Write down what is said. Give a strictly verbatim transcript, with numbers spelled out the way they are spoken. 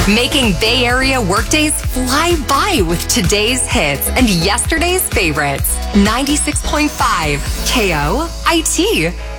Making Bay Area workdays fly by with today's hits and yesterday's favorites. ninety-six point five K O I T.